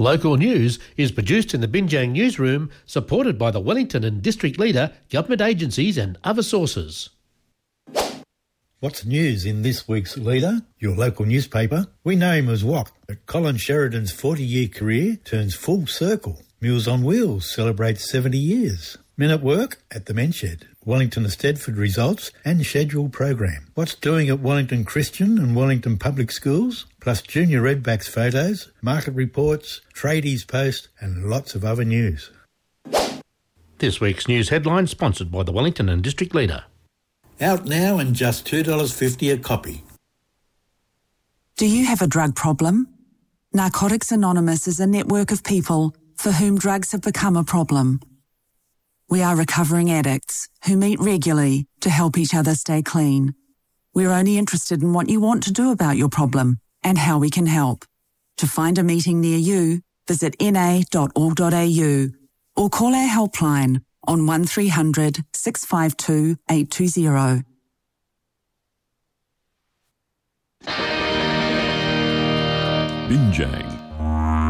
Local news is produced in the Binjang newsroom, supported by the Wellington and District Leader, government agencies and other sources. What's news in this week's Leader, your local newspaper? We know him as Wok, but Colin Sheridan's 40-year career turns full circle. Meals on Wheels celebrates 70 years. Men at Work at the Men's Shed. Wellington Stedford results and scheduled program. What's doing at Wellington Christian and Wellington Public Schools, plus Junior Redbacks photos, market reports, tradies post and lots of other news. This week's news headline sponsored by the Wellington and District Leader. Out now and just $2.50 a copy. Do you have a drug problem? Narcotics Anonymous is a network of people for whom drugs have become a problem. We are recovering addicts who meet regularly to help each other stay clean. We're only interested in what you want to do about your problem and how we can help. To find a meeting near you, visit na.org.au or call our helpline on 1300 652 820. Binjang